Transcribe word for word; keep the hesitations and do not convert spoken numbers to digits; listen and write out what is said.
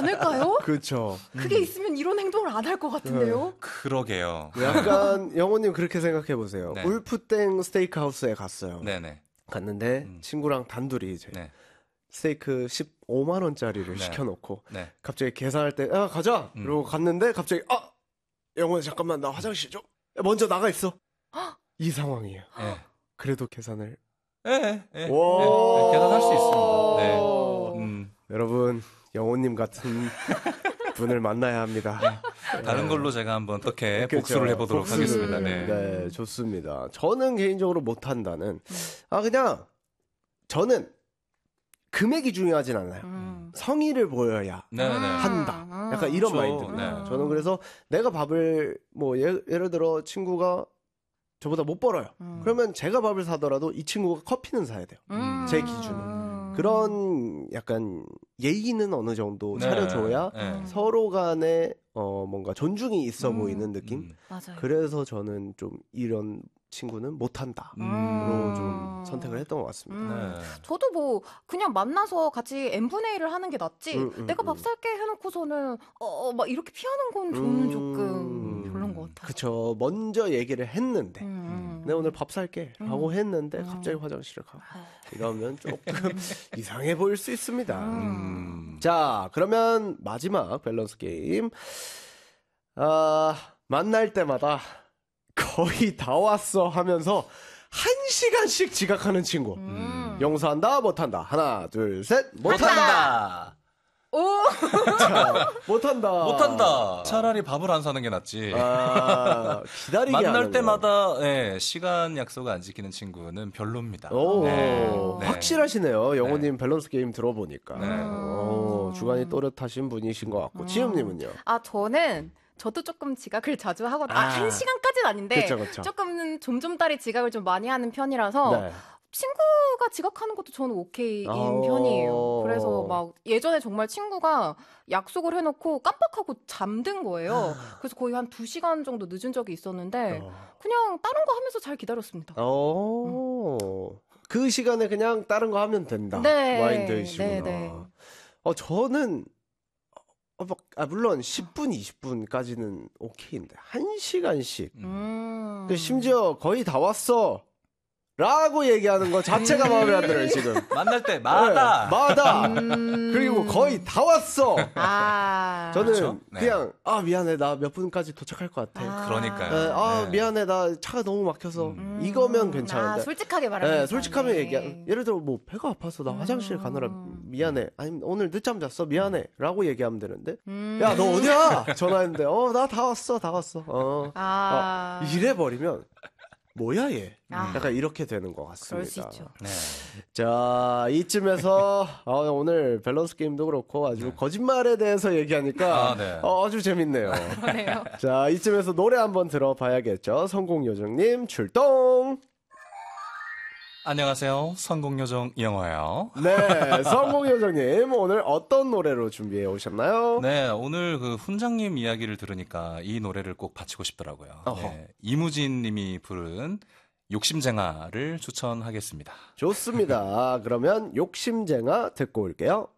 않을까요? 그렇죠. 그게 있으면 이런 행동을 안 할 것 같은데요. 네. 그러게요. 약간 영호님 그렇게 생각해 보세요. 네. 울프땡 스테이크하우스에 갔어요. 네네. 갔는데 음. 친구랑 단둘이 이제 네. 스테이크 십오만 원짜리를 네. 시켜놓고 네. 갑자기 계산할 때 아, 가자. 음. 그러고 갔는데 갑자기 아 영호야 잠깐만 나 화장실 좀 먼저 나가 있어. 이 상황이에요. 네. 그래도 계산을 예, 예, 예, 예, 와. 계산할 수 있습니다. 네. 음. 여러분 영호님 같은 분을 만나야 합니다. 네. 다른 걸로 제가 한번 어떻게 그렇죠. 복수를 해보도록 복수를. 하겠습니다. 네. 네, 좋습니다. 저는 개인적으로 못한다는 아 그냥 저는 금액이 중요하진 않아요. 음. 성의를 보여야 네, 네. 한다. 약간 이런 그렇죠. 마인드입니다. 네. 저는 그래서 내가 밥을 뭐 예, 예를 들어 친구가 저보다 못 벌어요. 음. 그러면 제가 밥을 사더라도 이 친구가 커피는 사야 돼요. 음. 제 기준은. 그런 약간 예의는 어느 정도 네. 차려줘야 네. 서로 간에 어 뭔가 존중이 있어 음. 보이는 느낌. 음. 맞아요. 그래서 저는 좀 이런 친구는 못한다로 음. 좀 선택을 했던 것 같습니다. 음. 네. 저도 뭐 그냥 만나서 같이 엠분의 일을 하는 게 낫지 음, 음, 내가 밥 음. 살게 해놓고서는 어 막 이렇게 피하는 건 저는 음. 조금 별론 것 같아요. 그쵸. 먼저 얘기를 했는데 음. 내가 오늘 밥 살게 라고 했는데 음. 갑자기 화장실을 가. 아. 이러면 조금 이상해 보일 수 있습니다. 음. 자, 그러면 마지막 밸런스 게임. 아, 만날 때마다 거의 다 왔어 하면서 한 시간씩 지각하는 친구. 음. 용서한다, 못한다. 하나, 둘, 셋. 못한다. 오. 자, 못한다. 못한다. 차라리 밥을 안 사는 게 낫지. 아, 기다리게 만날 하는 때마다 예, 시간 약속 안 지키는 친구는 별로입니다. 거. 오, 네. 네. 확실하시네요. 영호님 밸런스 게임 들어보니까. 네. 오, 주관이 또렷하신 분이신 것 같고. 지음님은요? 아 저는 저도 조금 지각을 자주 하거든요. 아. 아, 한 시간까지는 아닌데 그쵸, 그쵸. 조금 좀좀따리 지각을 좀 많이 하는 편이라서 네. 친구가 지각하는 것도 저는 오케이인 어. 편이에요. 그래서 막 예전에 정말 친구가 약속을 해놓고 깜빡하고 잠든 거예요. 그래서 거의 한 두 시간 정도 늦은 적이 있었는데 어. 그냥 다른 거 하면서 잘 기다렸습니다. 어. 그 시간에 그냥 다른 거 하면 된다. 네. 마인드이시구나. 네, 네. 어, 저는 어, 막, 아, 물론 십 분, 이십 분까지는 오케이인데 한 시간씩. 음. 그 심지어 거의 다 왔어. 라고 얘기하는 거 자체가 마음에 안 들어요, 지금. 만날 때마다 네, 마다. 음. 그리고 거의 다 왔어. 아. 저는 그렇죠? 네. 그냥, 아, 미안해. 나 몇 분까지 도착할 것 같아. 아. 그러니까요. 네, 아, 네. 미안해. 나 차가 너무 막혀서. 음. 이거면 아, 괜찮은데. 솔직하게 말하면 네, 솔직하면 얘기. 예를 들어 뭐 배가 아파서 나 화장실 가느라 미안해. 아니면 오늘 늦잠 잤어. 미안해.라고 얘기하면 되는데. 음. 야, 너 어디야? 전화했는데. 어, 나 다 왔어. 다 왔어. 어. 아. 아, 이래 버리면 뭐야 얘. 아. 약간 이렇게 되는 것 그럴 수 같습니다. 있죠. 네. 자, 이쯤에서 아, 오늘 밸런스 게임도 그렇고 아주 거짓말에 대해서 얘기하니까 아, 네. 어, 아주 재밌네요. 그러네요. 자, 이쯤에서 노래 한번 들어봐야겠죠. 성공요정님 출동. 안녕하세요. 성공요정 이영화예요. 네, 성공요정님 오늘 어떤 노래로 준비해 오셨나요? 네, 오늘 그 훈장님 이야기를 들으니까 이 노래를 꼭 바치고 싶더라고요. 어허. 네, 이무진 님이 부른 욕심쟁아를 추천하겠습니다. 좋습니다. 그러면 욕심쟁아 듣고 올게요.